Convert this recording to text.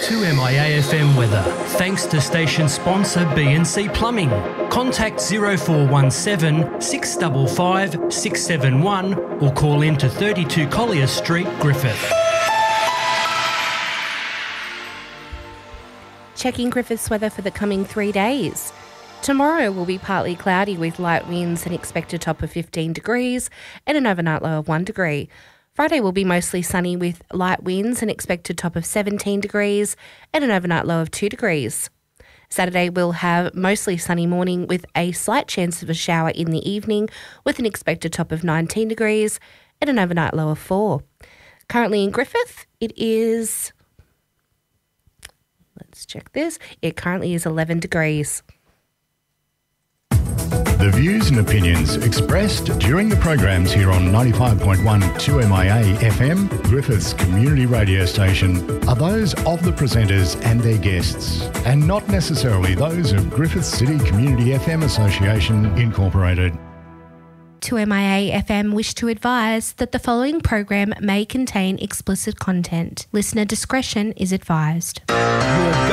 2MIA-FM weather. Thanks to station sponsor BNC Plumbing. Contact 0417 655 671 or call in to 32 Collier Street, Griffith. Checking Griffith's weather for the coming 3 days. Tomorrow will be partly cloudy with light winds, an expected top of 15 degrees and an overnight low of 1 degree. Friday will be mostly sunny with light winds, an expected top of 17 degrees and an overnight low of 2 degrees. Saturday will have mostly sunny morning with a slight chance of a shower in the evening with an expected top of 19 degrees and an overnight low of 4. Currently in Griffith, it is... Let's check this. It currently is 11 degrees. The views and opinions expressed during the programs here on 95.1 2MIA FM, Griffith's community radio station, are those of the presenters and their guests, and not necessarily those of Griffith City Community FM Association Incorporated. 2MIA FM wish to advise that the following program may contain explicit content. Listener discretion is advised.